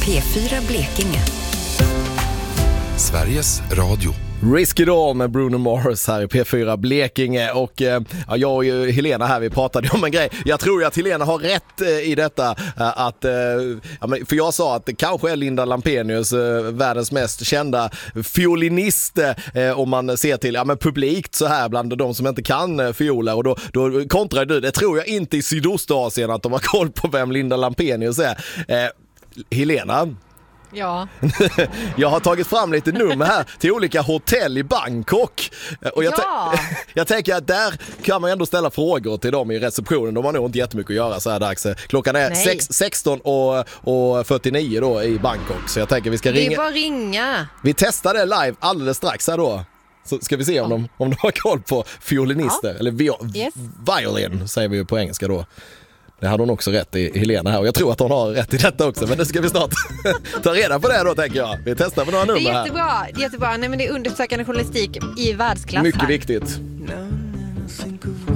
P4 Blekinge. Sveriges Radio. Risky Dawn med Bruno Mars här i P4 Blekinge. Och jag och Helena här, vi pratade om en grej. Jag tror ju att Helena har rätt i detta, att för jag sa att det kanske är Linda Lampenius, världens mest kända fiolinist, om man ser till publikt så här bland de som inte kan fioler. Och då kontrar du, det tror jag inte i Sydostasien att de har koll på vem Linda Lampenius är. Helena? Ja. Jag har tagit fram lite nummer här till olika hotell i Bangkok. Och jag tänker att där kan man ändå ställa frågor till dem i receptionen. De har nog inte jättemycket att göra så här dags. Klockan är 16:49 då i Bangkok. Så jag tänker vi ska ringa. Det är bara ringa. Vi testar det live alldeles strax här då. Så ska vi se om de har koll på fiolinister. Eller violin säger vi ju på engelska då. Det hade hon också rätt i, Helena här. Och jag tror att hon har rätt i detta också. Men det ska vi snart ta reda på det då, tänker jag. Vi testar med några nummer här. Det är jättebra. Nej, men det är undersökande journalistik i världsklass. Mycket här. viktigt.